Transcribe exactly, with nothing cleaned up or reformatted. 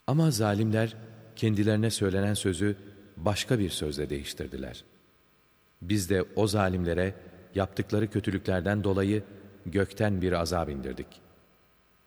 Ama zalimler kendilerine söylenen sözü başka bir sözle değiştirdiler. Biz de o zalimlere yaptıkları kötülüklerden dolayı gökten bir azap indirdik.